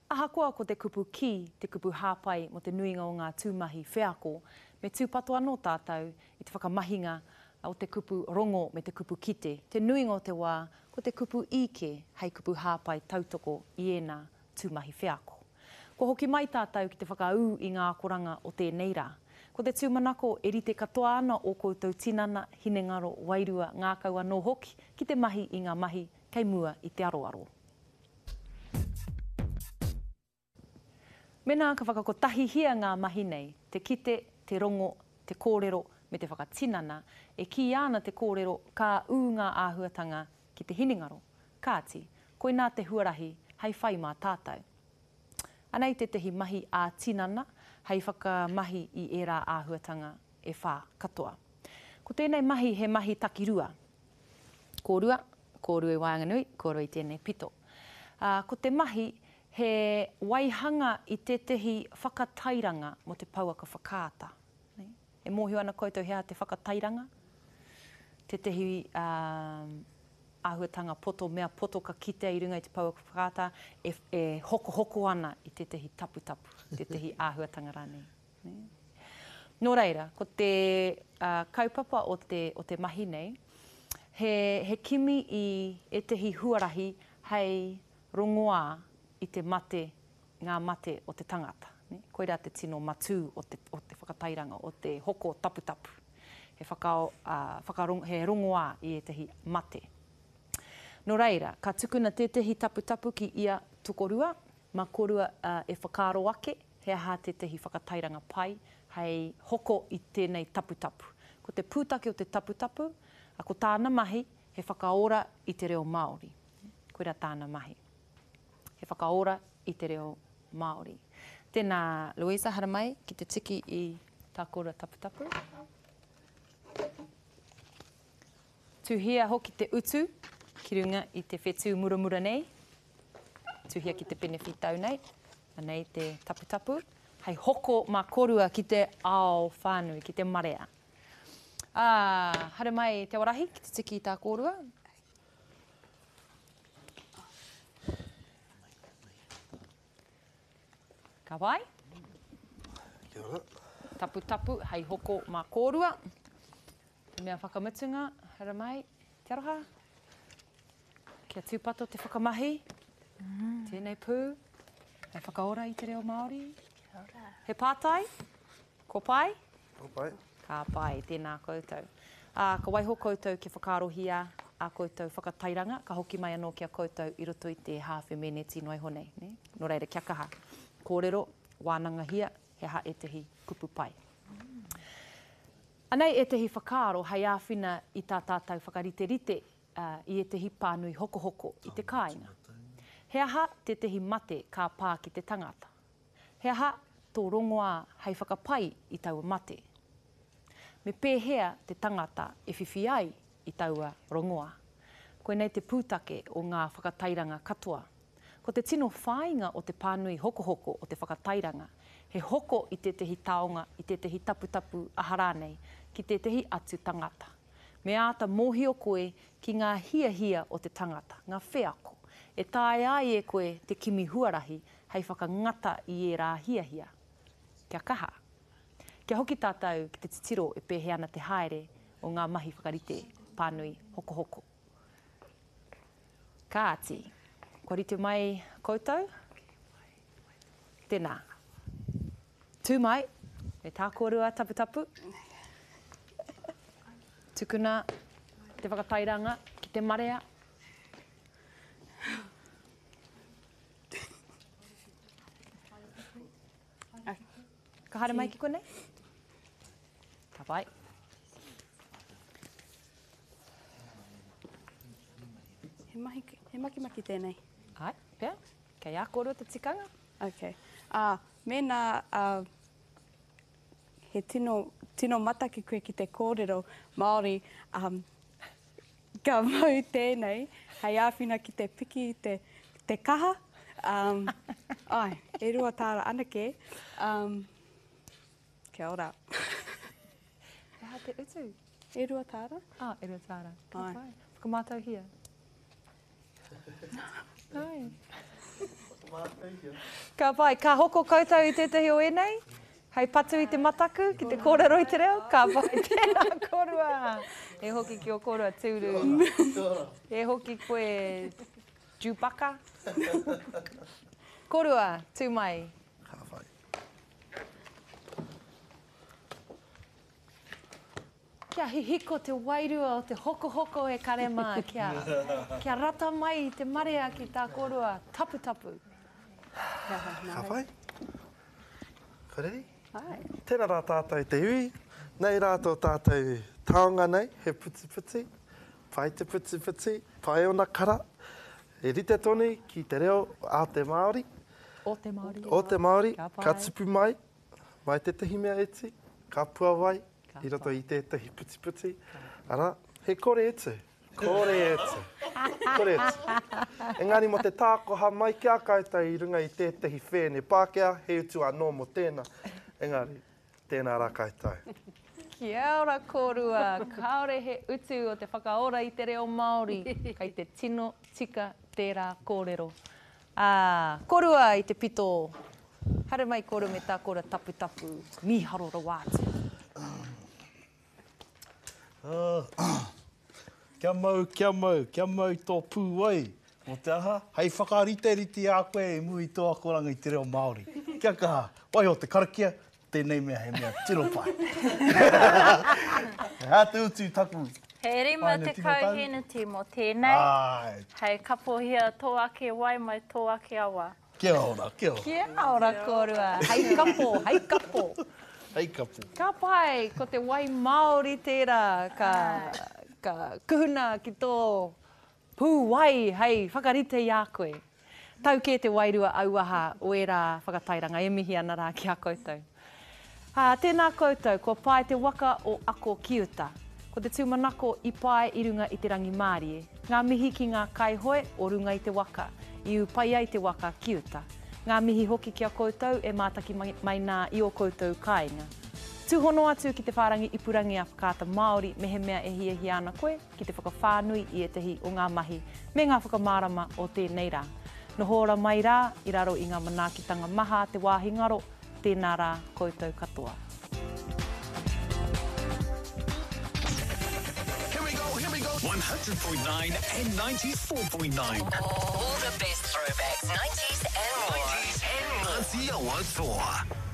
Ahakoa ko te kupu ki, te kupu hāpai mo te nuinga o ngā tūmahi wheako, me tūpato anō tātou i te whakamahinga o te kupu rongo me te kupu kite. Te nuinga o te wā, ko te kupu ike, hei kupu hāpai tautoko i ēnā tūmahi wheako. Ko hoki mai tātou ki te whakaū i ngā koranga o tēnei rā. Ko te tūmanako e rite katoa ana o koutou tinana, hinengaro, wairua, ngā kaua no hoki, ki te mahi i ngā mahi, kei mua i te aroaro. Mena ka whakakotahihia ngā mahi nei, te kite, te rongo, te kōrero, me te whakatinana, e ki ana te kōrero ka ū ngā āhuatanga ki te hinengaro. Kāti, koe nā te huarahi, hei whai mā tātou. Anei te tehi mahi ā tinana, hei whakamahi i ērā āhuatanga e whā katoa. Ko tēnei mahi he mahi takirua. Kōrua, kōrua i Waenganui, kōrua i tēnei pito. Ko te mahi he waihanga i te tehi whakatairanga mo te pauaka whakaata. E mōhio ana koutou hea te whakatairanga, te tehi āhuatanga poto, mea poto ka kite i runga i te pauaka whakaata, e hoko ana i te tehi tapu, te tehi āhuatanga rānei. Nō reira, ko te kaupapa o te mahi nei, he kimi i e tehi huarahi hei rongoā i te mate, ngā mate o te tangata. Koira te tino matū o te whakatairanga, o te hoko tapu. He rongoā i e tehi mate. Nō reira, ka tukuna tehi tapu ki ia tukorua, ma korua e whakaro ake, he aha tehi whakatairanga pai, hei hoko i tēnei tapu. Ko te pūtake o te tapu, ko tāna mahi, he whakaora i te reo Māori. Koira tāna mahi. He whakaora i te reo Māori. Tēnā Louisa Haramai, ki te tiki i tā kora tapu. Tuhia hoki te utu, ki runga i te whetū muramura nei. Tuhia ki te penewhitau nei, nei te tapu. Hei hoko mā korua ki te ao whānui, ki te marea. Haramai, te warahi, ki te tiki i tā korua. Ka wai. Kia ora. Tapu, hei hoko mā kōrua. Te mea whakamitunga, Haramai, te aroha. Kia tūpato te whakamahi. Tēnei pū. Hei whakaora i te reo Māori. Kia ora. He pātai? Ko pai? Ko pai. Ka pai, tēnā koutou. Ka waiho koutou ki whakarohia a koutou whakatairanga. Ka hoki mai anō kia koutou i roto i te hāwhemene tino ai honei. Nō reira, kia kaha. Kōrero, wānanga hia, he ha e tehi kupu pai. Anei e tehi whakaaro, hei āwhina i tā tātou whakarite i e tehi pānui hoko i te kāinga. He aha te tehi mate ka pā ki te tangata. He aha tō rongoā hei whakapai i taua mate. Me pēhea te tangata e whiwhi ai i taua rongoā. Koe nei te pūtake o ngā whakatairanga katoa. Ko te tino whāinga o te pānui hoko o te whakatairanga, he hoko i te tehi taonga, i te tehi tapu aha rānei, ki te tehi atu tangata. Me āta mōhio koe ki ngā hia o te tangata, ngā wheako. E tāe ai e koe te kimi huarahi, hei whakangata i e rā hia. Kia kaha. Kia hoki tātou ki te titiro e pēhe ana te haere o ngā mahi whakarite pānui hoko. Ka ati. Kua rite mai koutou. Tēnā. Tū mai, e tā kōrua tapu. Tukuna te whakatairanga ki te marea. Ka hara mai ki konei? Ka pai. He maki tēnei. Ai, pēr. Kei a kōrua te tikanga. Okay. Mēnā he tino mata ki koe ki te kōrero Māori, ka mau tēnei, hei āwhina ki te piki, te kaha. Ai, e rua tāra anake. Kia ora. E ha te utu? E rua tāra. E rua tāra. Ka pai. Whakamātau hia. Ai. Ka pai, ka hoko koutou i tētahi o enei. Hei patu i te mataku, ki te kōrero i te reo. Ka pai, tēnā korua. E hoki ki o korua tūru. E hoki koe Chewbacca. Korua, tū mai. Ka whai. Kia hihiko te wairua o te hoko e karema. Kia rata mai i te marea ki tā korua. Tapu tapu. Ka whai. Koreri? Ai. Tēnā rā tātou te hui. Nei rātou tātou taonga nei, he puti. Pai te puti. Pai ona kara. E rite tonu ki te reo a te Māori. O te Māori. O te Māori, Ka pai. ka tupu mai te tehi mea eti, ka pua wai, Ka i roto pai. i tētahi puti. Ara, he kore etu. Engari mo te tākoha mai kia koutou i runga i tētahi whēne Pākehā, he utu anō mo tēnā. Engari, tēnā rā koutou. Kia ora korua, kaore he utu o te whakaora i te reo Māori, kai te tino tika tērā kōrero. Korua i te pito, hare mai koro me tā kora tapu miharo rawātu. Kia mau tō pūwai. Mo te aha, hei whakarite a koe e mui tō akoranga i te reo Māori. Kia kaha, wai o te karakia, tēnei mea he mea tiro pai. Hā te utu taku. He rima Aina te tino tau. kauheneti mo tēnei. Ai, Hei kapohia tō ake wai mai tō ake awa. kia ora. Kia ora korua, hei kapo. Hei kapu. Ka pai, ko te wai Māori tērā, ka kuhuna ki tō pūwai, hei, whakarite i a koe. Tau ke te wairua auaha o e rā whakatairanga, e mihi ana rā ki a koutou. Tēnā koutou, ko pai te waka o ako kiuta. Ko te tūmanako i pai i runga i te rangi Mārie. Ngā mihi ki ngā kaihoe o runga i te waka, i upai ai te waka kiuta. Ngā mihi hoki ki a koutou e mātaki mai nā i o koutou kāinga. Tūhono atu ki te whārangi ipurangi a whakata Māori me he mea e hi ana koe ki te whakawhānui i etehi o ngā mahi me ngā whakamārama o tēnei rā. No hōra mai rā, i raro i ngā manaakitanga maha te wāhi ngaro, tēnā rā koutou katoa. Here we go. 100.9 and 94.9. All the best throwbacks, 90s and more. 90s and more. Aotearoa Toa.